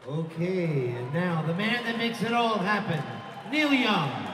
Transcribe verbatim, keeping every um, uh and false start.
Okay, and now the man that makes it all happen, Neil Young.